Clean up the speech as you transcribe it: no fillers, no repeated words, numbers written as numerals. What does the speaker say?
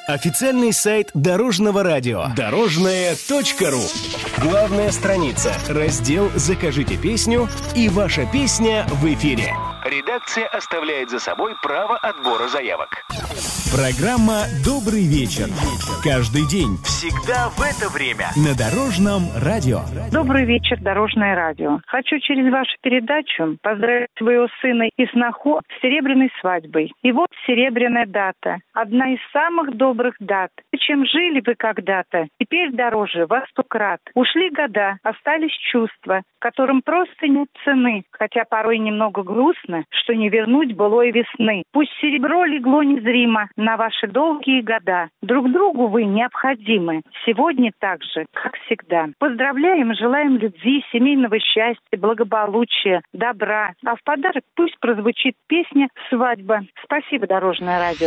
Официальный сайт Дорожного радио. Дорожное.ру. Главная страница. Раздел «Закажите песню» и ваша песня в эфире. Редакция оставляет за собой право отбора заявок. Программа «Добрый вечер». Каждый день. Всегда в это время. На Дорожном радио. Добрый вечер, Дорожное радио. Хочу через вашу передачу поздравить своего сына и сноху с серебряной свадьбой. И вот серебряная дата. Одна из самых добрых дат. Чем жили вы когда-то, теперь дороже во 100 крат. Ушли года, остались чувства, которым просто нет цены. Хотя порой немного грустно, что не вернуть былой весны. Пусть серебро легло незримо на ваши долгие года. Друг другу вы необходимы. Сегодня так же, как всегда. Поздравляем, желаем любви, семейного счастья, благополучия, добра. А в подарок пусть прозвучит песня «Свадьба». Спасибо, Дорожное радио.